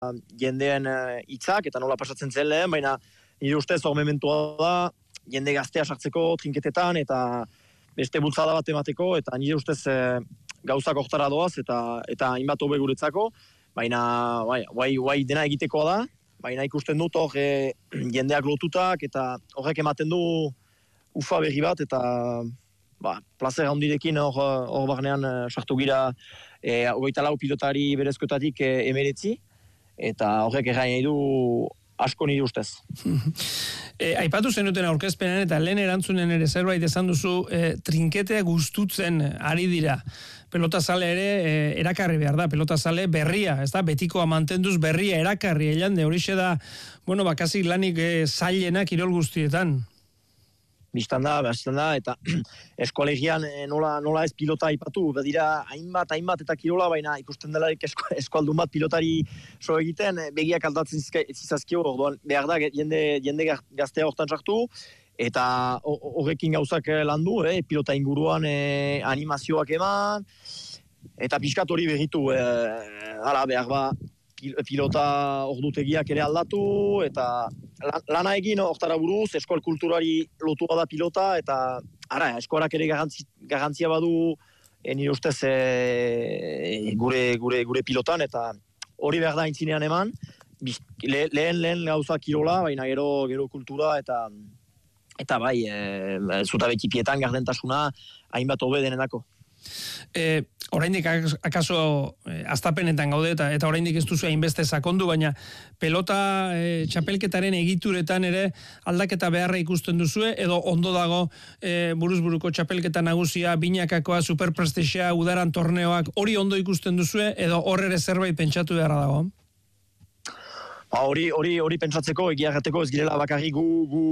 jendeen hitzak eta nola pasatzen zen lehen, baina nire ustez hor mementua da, jende gaztea sartzeko trinketetan eta beste bultzada bat emateko, eta nire ustez gauzak hortara doaz eta hainbat hobe guretzako, baina guai dena egitekoa da, baina ikusten dut hor jendeak lotutak eta horrek ematen du ufa berri bat eta plazer handirekin hor barnean sartu gira 24 pilotari berezkotatik 19 eta horrek errain nahi du asko nire ustez. Aipatu zenuten aurkezpenean eta lehen erantzunen ere zerbait esan duzu, trinketea gustutzen ari dira. Pelotazale ere erakarri behar da, pelotazale berria, ez da, betikoa mantenduz berria erakarri elande, horixe da, kasi lanik zailena kirol guztietan. Bistan da, eta eskolegian nola ez pilota aipatu, badira hainbat eta kirola, baina ikusten delarik eskualdun bat pilotari so egiten, begiak aldatzen zizazkio, orduan behar da jende gaztea hortan sartu, eta horrekin gauzak landu, pilota inguruan animazioak eman, eta pixkat hori berritu, behar ba, pilota ordutegiak ere aldatu, eta lana egin hortara buruz, eskoal kulturari lotua da pilota, eta eskolak ere garantzia badu nire ustez gure pilotan, eta hori behar da intzinean eman, lehen gauza kirola, baina gero kultura, eta bai, zutabekipietan gardentasuna hainbat hobe denetako. Oraindik akaso astapenetan gaude eta oraindik ez duzu hainbeste sakondu, baina pelota txapelketaren egituretan ere aldaketa beharra ikusten duzue, edo ondo dago buruz-buruko txapelketa nagusia, binakakoa, superprestixea, udaran torneoak, hori ondo ikusten duzue, edo horre ere zerbait pentsatu beharra dago? Hori pentsatzeko, egia errateko ez girela bakarri gu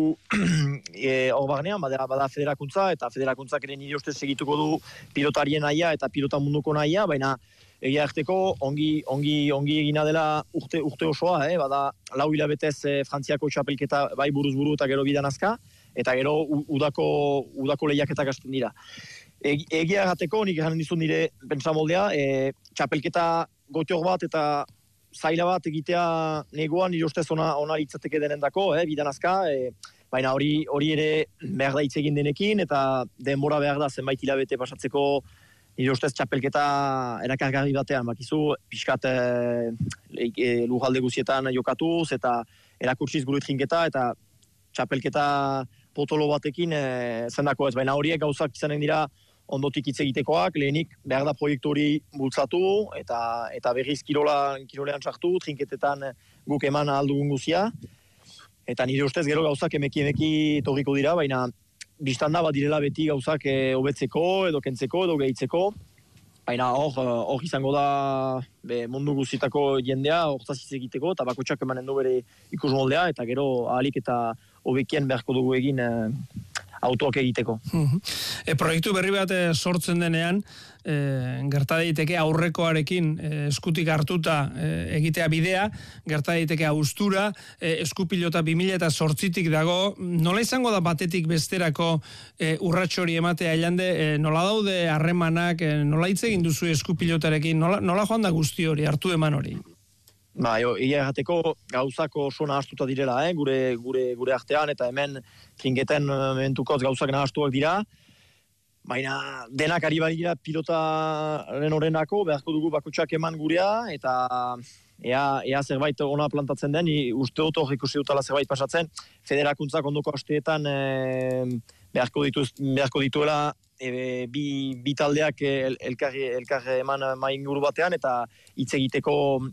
hor barnean, bada federakuntza, eta federakuntzak ere nire ustez segituko du pilotarien nahia eta pilota munduko nahia, baina egia errateko ongi egina dela urte osoa, bada 4 hilabetez Frantziako txapelketa bai buruz-buru eta gero bidan azka, eta gero udako lehiaketak hasten dira. Egia errateko, nik eranen dizun nire pentsamoldea, txapelketa gotior bat eta zaila bat egitea negoan nire ustez ona litzateke denendako, bidan azka, baina hori ere behar da hitz egin denekin, eta denbora behar da zenbait hilabete pasatzeko nire ustez txapelketa erakargarri batean, bakizu, pixkat lujalde guzietan jokatuz, eta erakurtsiz gure trinketa, eta txapelketa potolo batekin zendako ez, baina horiek gauzak izanen dira ondotik hitz egitekoak, lehenik behar da proiektu hori bultzatu, eta berriz kirolean sartu, trinketetan guk eman aldugun guzia, eta nire ustez gero gauzak emeki torriko dira, baina biztan da bat direla beti gauzak hobetzeko, edo kentzeko, edo gehitzeko, baina hor izango da mundu guztietako jendea, hortaz hitz egiteko, eta bakotxak emanen du bere ikus moldea, eta gero ahalik eta hobekien beharko dugu egin autoak egiteko. Proiektu berri bat sortzen denean, gerta daiteke aurrekoarekin eskutik hartuta egitea bidea, gerta daiteke haustura, eskupilota 2008tik dago, nola izango da batetik besterako urrats hori ematea elande, nola daude harremanak, nola hitz egin duzu eskupilotarekin, nola joan da guzti hori, hartu eman hori? Egia errateko gauzako oso nahastuta direla, gure artean, eta hemen trinketen momentukoz gauzak nahastuak dira, baina denak ari badira pilotaren horrenako, beharko dugu bakotxak eman gurea, eta ea zerbait ona plantatzen den, uste dut hor ikusi dutala zerbait pasatzen, federakuntzak ondoko asteetan beharko dituela bi taldeak elkar eman inguru batean, eta hitz egiteko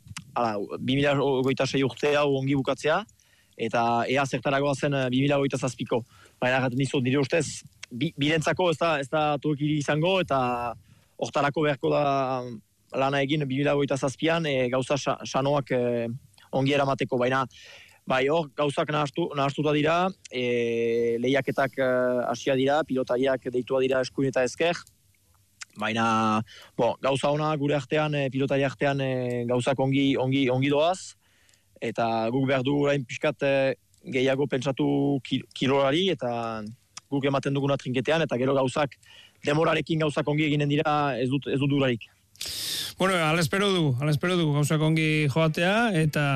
2026 urte hau ongi bukatzea, eta ea zertaragoa zen 2027ko. Baina erraten dizut, nire ustez, birentzako ez da turkiri izango, eta hortarako beharko da lana egin 2027an gauza sanoak ongi eramateko. Baina hor gauzak nahastuta dira, lehiaketak hasia dira, pilotariak deitua dira eskuin eta ezker, baina gauza ona gure artean, pilotari artean gauzak ongi doaz, eta guk behar du orain pixkat gehiago pentsatu kirolari, eta guk ematen duguna trinketean, eta gero gauzak, demorarekin gauzak ongi eginen dira ez dut durarik. Bueno, ala espero dugu gauzak ongi joatea, eta